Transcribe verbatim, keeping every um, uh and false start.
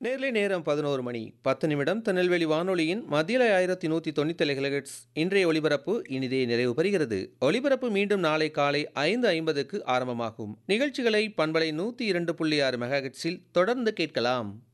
நேர்லை நேரம் பதினோரு மணி பத்து நிமிடம் திருநெல்வேலி வானொலியின் மத்தியில ஆயிரத்தி நூற்றி தொண்ணூற்றி கிலோஹெர்ட்ஸ் இன்றைய ஒலிபரப்பு இனிதே நிறைவு பெறுகிறது. ஒலிபரப்பு மீண்டும் நாளை காலை ஐந்து ஐம்பதுக்கு ஆரம்பமாகும். நிகழ்ச்சிகளை பண்பலை நூற்றி இரண்டு புள்ளி ஆறு மெகாஹெர்ட்ஸில் தொடர்ந்து கேட்கலாம்.